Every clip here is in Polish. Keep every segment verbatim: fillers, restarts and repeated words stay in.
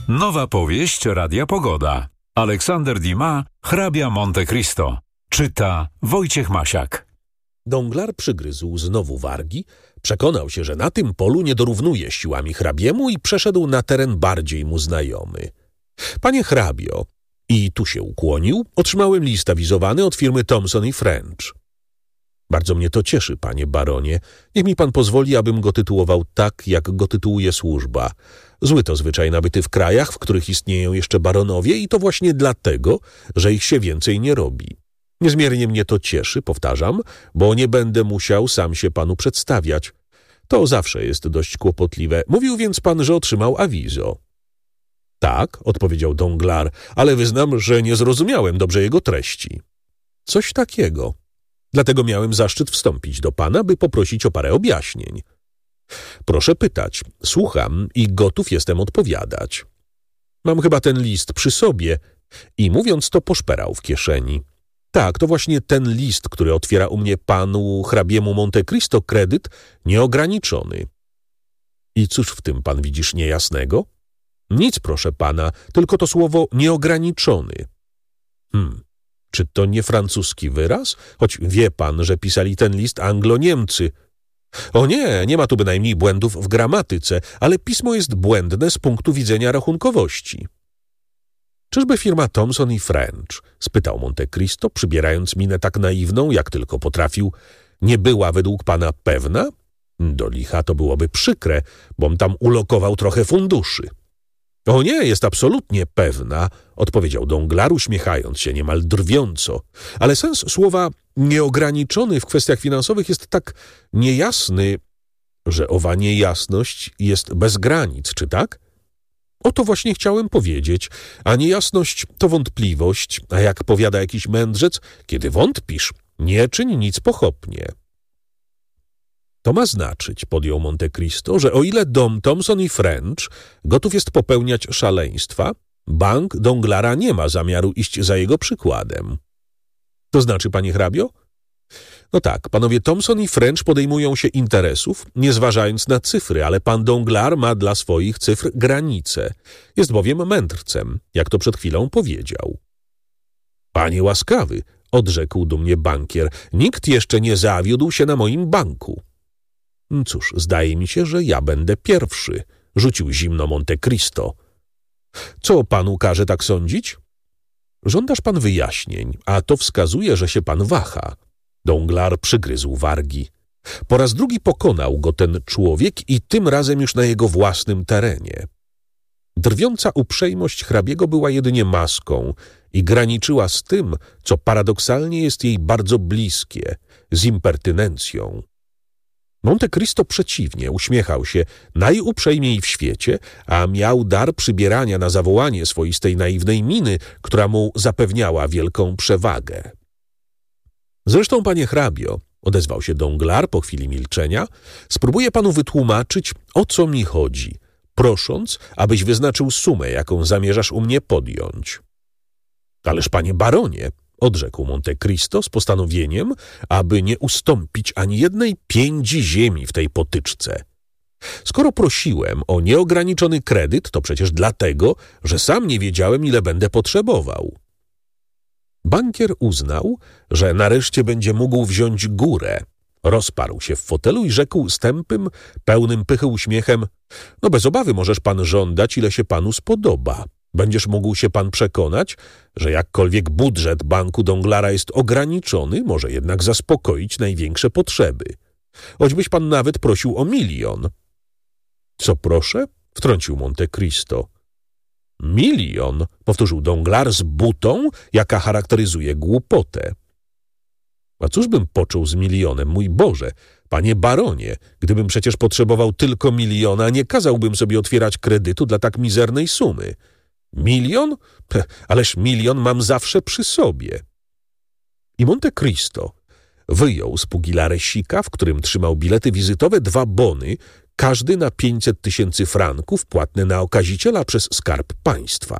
Nowa powieść Radia Pogoda. Aleksander Dumas, hrabia Monte Cristo. Czyta Wojciech Masiak. Danglars przygryzł znowu wargi, przekonał się, że na tym polu nie dorównuje siłami hrabiemu i przeszedł na teren bardziej mu znajomy. Panie hrabio, i tu się ukłonił, otrzymałem list awizowany od firmy Thomson i French. Bardzo mnie to cieszy, panie baronie. Niech mi pan pozwoli, abym go tytułował tak, jak go tytułuje służba. Zły to zwyczaj nabyty w krajach, w których istnieją jeszcze baronowie i to właśnie dlatego, że ich się więcej nie robi. Niezmiernie mnie to cieszy, powtarzam, bo nie będę musiał sam się panu przedstawiać. To zawsze jest dość kłopotliwe. Mówił więc pan, że otrzymał awizo. Tak, odpowiedział Danglars, ale wyznam, że nie zrozumiałem dobrze jego treści. Coś takiego. Dlatego miałem zaszczyt wstąpić do pana, by poprosić o parę objaśnień. Proszę pytać, słucham i gotów jestem odpowiadać. Mam chyba ten list przy sobie i mówiąc to poszperał w kieszeni. Tak, to właśnie ten list, który otwiera u mnie panu hrabiemu Monte Cristo kredyt nieograniczony. I cóż w tym pan widzisz niejasnego? Nic, proszę pana, tylko to słowo nieograniczony. Hmm, czy to nie francuski wyraz? Choć wie pan, że pisali ten list Anglo-Niemcy. O nie, nie ma tu bynajmniej błędów w gramatyce, ale pismo jest błędne z punktu widzenia rachunkowości. Czyżby firma Thomson i French, spytał Monte Cristo, przybierając minę tak naiwną, jak tylko potrafił, nie była według pana pewna? Do licha to byłoby przykre, bom tam ulokował trochę funduszy. O nie, jest absolutnie pewna, odpowiedział Danglars, uśmiechając się niemal drwiąco. Ale sens słowa nieograniczony w kwestiach finansowych jest tak niejasny, że owa niejasność jest bez granic, czy tak? O to właśnie chciałem powiedzieć, a niejasność to wątpliwość, a jak powiada jakiś mędrzec, kiedy wątpisz, nie czyń nic pochopnie. To ma znaczyć, podjął Monte Cristo, że o ile dom Thomson i French gotów jest popełniać szaleństwa, bank Danglara nie ma zamiaru iść za jego przykładem. To znaczy, panie hrabio? No tak, panowie Thomson i French podejmują się interesów, nie zważając na cyfry, ale pan Danglars ma dla swoich cyfr granice. Jest bowiem mędrcem, jak to przed chwilą powiedział. Panie łaskawy, odrzekł dumnie bankier, nikt jeszcze nie zawiódł się na moim banku. Cóż, zdaje mi się, że ja będę pierwszy, rzucił zimno Monte Cristo. Co panu każe tak sądzić? Żądasz pan wyjaśnień, a to wskazuje, że się pan waha. Danglars przygryzł wargi. Po raz drugi pokonał go ten człowiek i tym razem już na jego własnym terenie. Drwiąca uprzejmość hrabiego była jedynie maską i graniczyła z tym, co paradoksalnie jest jej bardzo bliskie, z impertynencją. Monte Cristo przeciwnie, uśmiechał się najuprzejmiej w świecie, a miał dar przybierania na zawołanie swoistej naiwnej miny, która mu zapewniała wielką przewagę. Zresztą, panie hrabio, odezwał się Danglars po chwili milczenia, spróbuję panu wytłumaczyć, o co mi chodzi, prosząc, abyś wyznaczył sumę, jaką zamierzasz u mnie podjąć. Ależ, panie baronie, odrzekł Monte Cristo z postanowieniem, aby nie ustąpić ani jednej piędzi ziemi w tej potyczce. Skoro prosiłem o nieograniczony kredyt, to przecież dlatego, że sam nie wiedziałem, ile będę potrzebował. Bankier uznał, że nareszcie będzie mógł wziąć górę. Rozparł się w fotelu i rzekł z tępym, pełnym pychy uśmiechem: no bez obawy możesz pan żądać, ile się panu spodoba. Będziesz mógł się pan przekonać, że jakkolwiek budżet banku Danglara jest ograniczony, może jednak zaspokoić największe potrzeby. Choćbyś pan nawet prosił o milion. Co proszę? Wtrącił Monte Cristo. Milion, powtórzył Danglars z butą, jaka charakteryzuje głupotę. A cóż bym począł z milionem, mój Boże? Panie baronie, gdybym przecież potrzebował tylko miliona, nie kazałbym sobie otwierać kredytu dla tak mizernej sumy. Milion? Ależ milion mam zawsze przy sobie. I Monte Cristo wyjął z pugilaresika, w którym trzymał bilety wizytowe, dwa bony, każdy na pięćset tysięcy franków, płatne na okaziciela przez Skarb Państwa.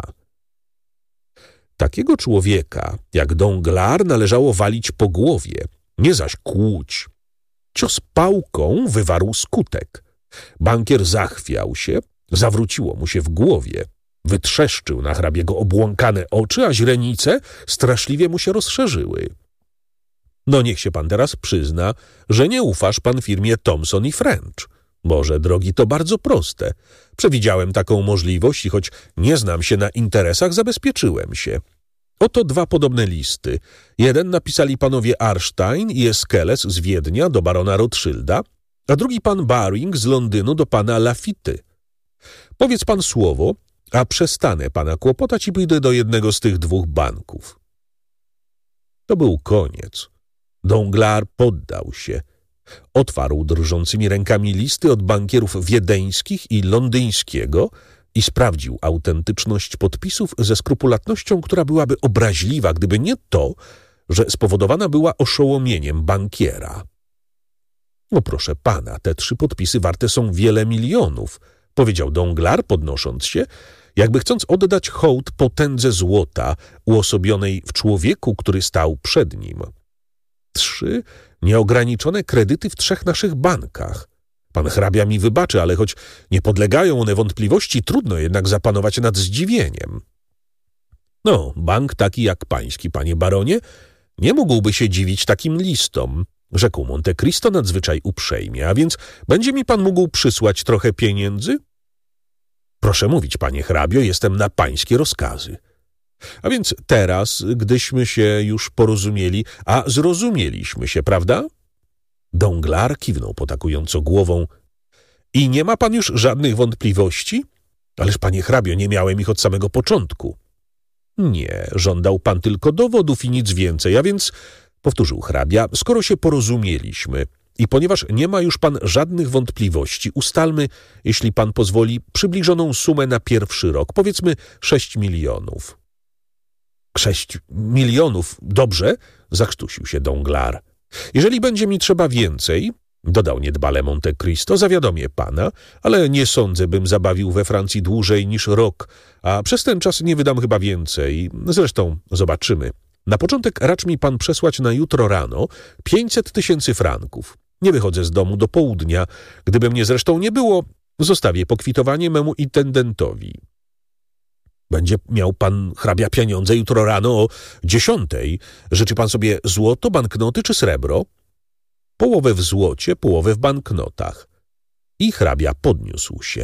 Takiego człowieka, jak Danglars, należało walić po głowie, nie zaś kłuć. Cios pałką wywarł skutek. Bankier zachwiał się, zawróciło mu się w głowie. Wytrzeszczył na hrabiego obłąkane oczy, a źrenice straszliwie mu się rozszerzyły. No niech się pan teraz przyzna, że nie ufasz pan firmie Thomson i French. Boże drogi, to bardzo proste. Przewidziałem taką możliwość i choć nie znam się na interesach, zabezpieczyłem się. Oto dwa podobne listy. Jeden napisali panowie Arstein i Eskeles z Wiednia do barona Rothschilda, a drugi pan Baring z Londynu do pana Laffity. Powiedz pan słowo, a przestanę pana kłopotać i pójdę do jednego z tych dwóch banków. To był koniec. Danglars poddał się. Otwarł drżącymi rękami listy od bankierów wiedeńskich i londyńskiego i sprawdził autentyczność podpisów ze skrupulatnością, która byłaby obraźliwa, gdyby nie to, że spowodowana była oszołomieniem bankiera. No proszę pana, te trzy podpisy warte są wiele milionów, powiedział Danglars, podnosząc się, jakby chcąc oddać hołd potędze złota uosobionej w człowieku, który stał przed nim. Trzy nieograniczone kredyty w trzech naszych bankach. Pan hrabia mi wybaczy, ale choć nie podlegają one wątpliwości, trudno jednak zapanować nad zdziwieniem. No, bank taki jak pański, panie baronie, nie mógłby się dziwić takim listom, rzekł Monte Cristo nadzwyczaj uprzejmie, a więc będzie mi pan mógł przysłać trochę pieniędzy? Proszę mówić, panie hrabio, jestem na pańskie rozkazy. A więc teraz, gdyśmy się już porozumieli, a zrozumieliśmy się, prawda? Danglars kiwnął potakująco głową. I nie ma pan już żadnych wątpliwości? Ależ, panie hrabio, nie miałem ich od samego początku. Nie, żądał pan tylko dowodów i nic więcej, a więc, powtórzył hrabia, skoro się porozumieliśmy i ponieważ nie ma już pan żadnych wątpliwości, ustalmy, jeśli pan pozwoli, przybliżoną sumę na pierwszy rok, powiedzmy sześć milionów. Sześć milionów, dobrze, zakrztusił się Danglars. Jeżeli będzie mi trzeba więcej, dodał niedbale Monte Cristo, zawiadomię pana, ale nie sądzę, bym zabawił we Francji dłużej niż rok, a przez ten czas nie wydam chyba więcej. Zresztą zobaczymy. Na początek racz mi pan przesłać na jutro rano pięćset tysięcy franków. Nie wychodzę z domu do południa. Gdyby mnie zresztą nie było, zostawię pokwitowanie memu intendentowi. Będzie miał pan hrabia pieniądze jutro rano o dziesiątej. Życzy pan sobie złoto, banknoty czy srebro? Połowę w złocie, połowę w banknotach. I hrabia podniósł się.